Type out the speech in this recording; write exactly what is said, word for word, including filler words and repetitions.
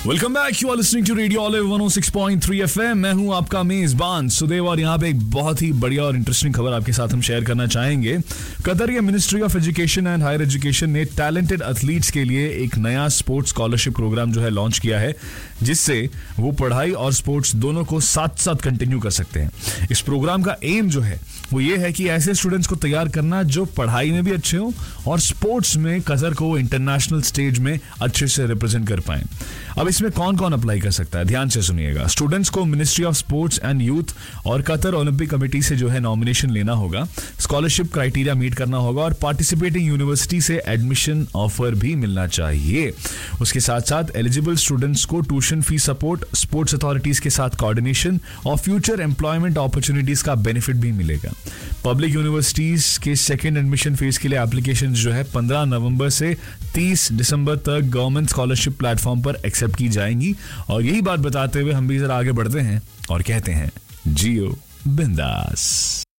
Welcome back, you are listening to radio olive one O six point three FM. मैं हूं आपका मेजबान सुदेव और यहां पे एक बहुत ही बढ़िया और इंटरेस्टिंग खबर आपके साथ हम शेयर करना चाहेंगे। कतर के ministry of education and higher education ने टैलेंटेड एथलीट्स के लिए एक नया स्पोर्ट्स स्कॉलरशिप प्रोग्राम जो है लॉन्च किया है, जिससे वो पढ़ाई और स्पोर्ट्स दोनों को साथ साथ कंटिन्यू कर सकते हैं। इस प्रोग्राम का एम जो है वो ये है कि ऐसे स्टूडेंट्स को तैयार करना जो पढ़ाई में भी अच्छे हों और स्पोर्ट्स में कतर को इंटरनेशनल स्टेज में अच्छे से रिप्रेजेंट कर पाएं। अब इसमें कौन कौन अप्लाई कर सकता है, ध्यान से सुनिएगा। स्टूडेंट्स को ministry of sports and youth और कतर ओलंपिक कमेटी से जो है नॉमिनेशन लेना होगा, स्कॉलरशिप क्राइटेरिया मीट करना होगा और पार्टिसिपेटिंग यूनिवर्सिटी से एडमिशन ऑफर भी मिलना चाहिए। उसके साथ साथ एलिजिबल स्टूडेंट्स को tuition fees support, sports authorities के साथ कोऑर्डिनेशन और फ्यूचर एम्प्लॉयमेंट अपॉर्चुनिटीज का बेनिफिट भी मिलेगा। पब्लिक यूनिवर्सिटीज के सेकेंड एडमिशन फेज के लिए एप्लीकेशन जो है पंद्रह नवंबर से तीस दिसंबर तक गवर्नमेंट स्कॉलरशिप प्लेटफॉर्म पर एक्सेप्ट की जाएंगी। और यही बात बताते हुए हम भी जरा आगे बढ़ते हैं और कहते हैं जियो बिंदास।